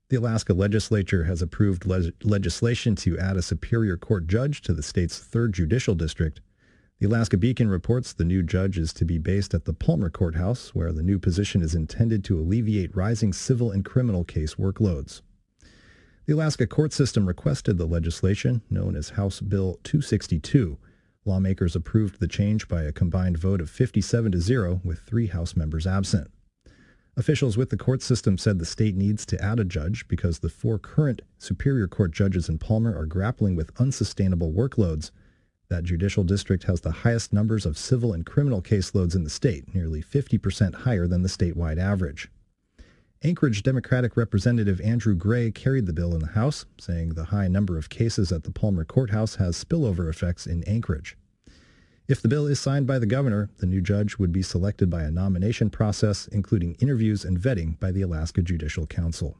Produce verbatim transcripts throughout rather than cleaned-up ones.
The Alaska legislature has approved le- legislation to add a Superior Court judge to the state's third judicial district. The Alaska Beacon reports the new judge is to be based at the Palmer Courthouse, where the new position is intended to alleviate rising civil and criminal case workloads. The Alaska court system requested the legislation, known as House Bill two sixty-two. Lawmakers approved the change by a combined vote of fifty-seven to zero, with three House members absent. Officials with the court system said the state needs to add a judge because the four current Superior Court judges in Palmer are grappling with unsustainable workloads. That judicial district has the highest numbers of civil and criminal caseloads in the state, nearly fifty percent higher than the statewide average. Anchorage Democratic Representative Andrew Gray carried the bill in the House, saying the high number of cases at the Palmer Courthouse has spillover effects in Anchorage. If the bill is signed by the governor, the new judge would be selected by a nomination process, including interviews and vetting by the Alaska Judicial Council.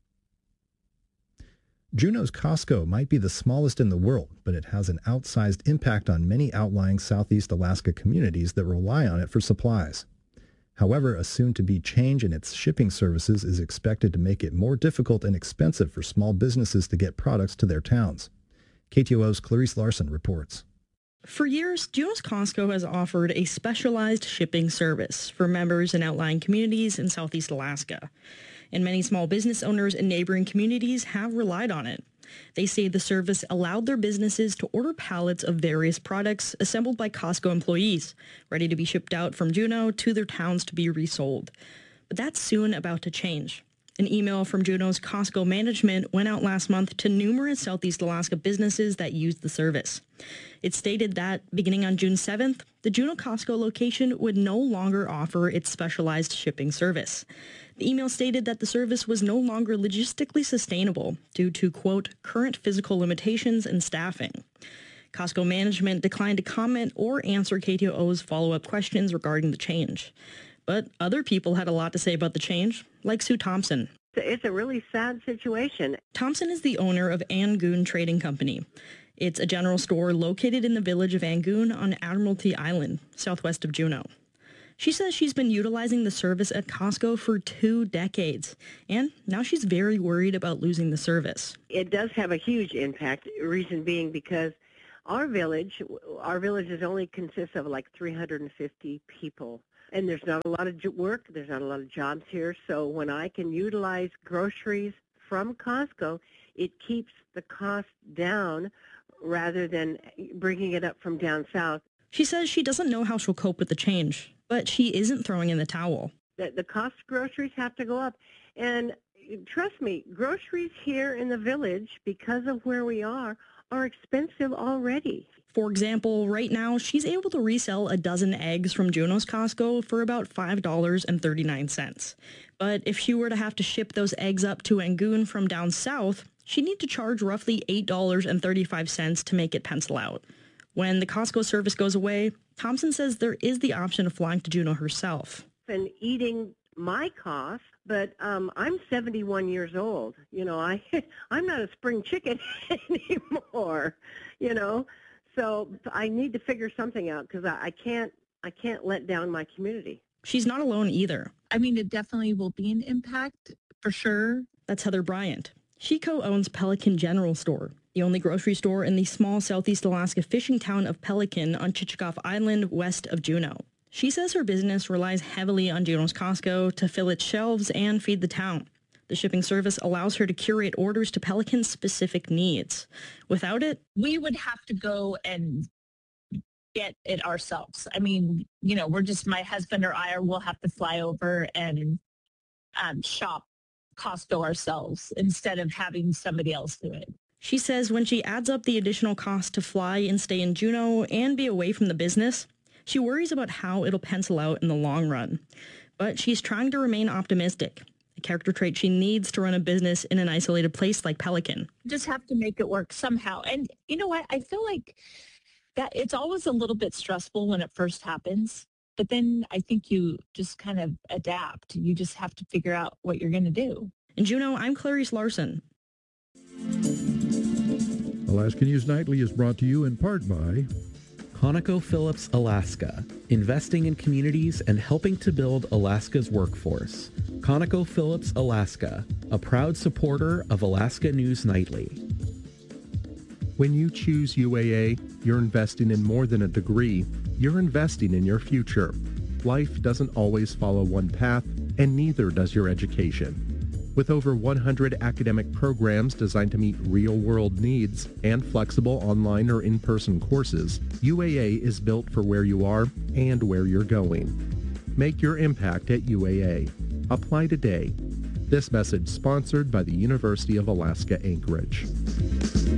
Juneau's Costco might be the smallest in the world, but it has an outsized impact on many outlying Southeast Alaska communities that rely on it for supplies. However, a soon-to-be change in its shipping services is expected to make it more difficult and expensive for small businesses to get products to their towns. K T O O's Clarice Larson reports. For years, Juneau's Costco has offered a specialized shipping service for members in outlying communities in Southeast Alaska. And many small business owners in neighboring communities have relied on it. They say the service allowed their businesses to order pallets of various products assembled by Costco employees, ready to be shipped out from Juneau to their towns to be resold. But that's soon about to change. An email from Juneau's Costco management went out last month to numerous Southeast Alaska businesses that used the service. It stated that, beginning on June seventh, the Juneau Costco location would no longer offer its specialized shipping service. The email stated that the service was no longer logistically sustainable due to, quote, current physical limitations and staffing. Costco management declined to comment or answer K T O O's follow-up questions regarding the change. But other people had a lot to say about the change, like Sue Thompson. It's a really sad situation. Thompson is the owner of Angoon Trading Company. It's a general store located in the village of Angoon on Admiralty Island, southwest of Juneau. She says she's been utilizing the service at Costco for two decades, and now she's very worried about losing the service. It does have a huge impact, reason being because our village, our village is only consists of like three hundred fifty people, and there's not a lot of work, there's not a lot of jobs here, so when I can utilize groceries from Costco, it keeps the cost down rather than bringing it up from down south. She says she doesn't know how she'll cope with the change, but she isn't throwing in the towel. The, the cost of groceries have to go up. And trust me, groceries here in the village, because of where we are, are expensive already. For example, right now, she's able to resell a dozen eggs from Juneau's Costco for about five dollars and thirty-nine cents. But if she were to have to ship those eggs up to Angoon from down south, she'd need to charge roughly eight dollars and thirty-five cents to make it pencil out. When the Costco service goes away, Thompson says there is the option of flying to Juneau herself. And eating my cost, but um, I'm seventy-one years old. You know, I, I'm not a spring chicken anymore, you know. So I need to figure something out because I, I can't I can't let down my community. She's not alone either. I mean, it definitely will be an impact for sure. That's Heather Bryant. She co-owns Pelican General Store, the only grocery store in the small Southeast Alaska fishing town of Pelican on Chichikov Island west of Juneau. She says her business relies heavily on Juneau's Costco to fill its shelves and feed the town. The shipping service allows her to curate orders to Pelican's specific needs. Without it, we would have to go and get it ourselves. I mean, you know, we're just, my husband or I, or we'll have to fly over and um, shop Costco ourselves instead of having somebody else do it. She says when she adds up the additional cost to fly and stay in Juneau and be away from the business, she worries about how it'll pencil out in the long run. But she's trying to remain optimistic, a character trait she needs to run a business in an isolated place like Pelican. Just have to make it work somehow. And you know what? I feel like that it's always a little bit stressful when it first happens. But then I think you just kind of adapt. You just have to figure out what you're going to do. In Juneau, I'm Clarice Larson. Alaska News Nightly is brought to you in part by ConocoPhillips Alaska, investing in communities and helping to build Alaska's workforce. ConocoPhillips Alaska, a proud supporter of Alaska News Nightly. When you choose U A A, you're investing in more than a degree. You're investing in your future. Life doesn't always follow one path, and neither does your education. With over one hundred academic programs designed to meet real-world needs and flexible online or in-person courses, U A A is built for where you are and where you're going. Make your impact at U A A. Apply today. This message sponsored by the University of Alaska Anchorage.